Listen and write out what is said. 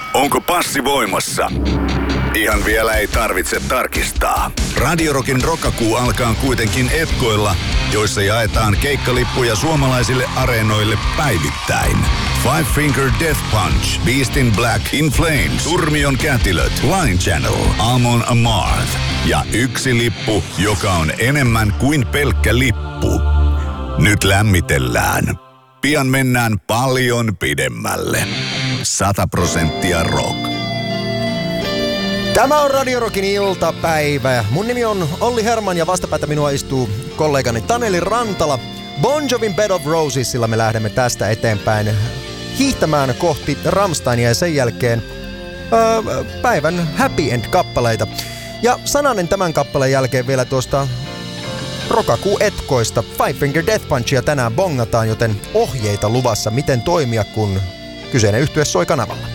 Onko passi voimassa? Ihan vielä ei tarvitse tarkistaa. Radio Rockin Rockakuu alkaa kuitenkin etkoilla, joissa jaetaan keikkalippuja suomalaisille areenoille päivittäin. Five Finger Death Punch, Beast in Black, In Flames, Turmion Kätilöt, Line Channel, Amon Amarth ja yksi lippu, joka on enemmän kuin pelkkä lippu. Nyt lämmitellään. Pian mennään paljon pidemmälle. 100% rock. Tämä on Radio Rockin iltapäivä. Mun nimi on Olli Herman ja vastapäätä minua istuu kollegani Taneli Rantala. Bon Jovin Bed of Rosesilla me lähdemme tästä eteenpäin hiihtämään kohti Rammsteinia ja sen jälkeen päivän happy end-kappaleita. Ja sananen tämän kappaleen jälkeen vielä tuosta Rockakuu-etkoista. Five Finger Death Punchia tänään bongataan, joten ohjeita luvassa, miten toimia, kun kyseinen yhtye soi kanavalla.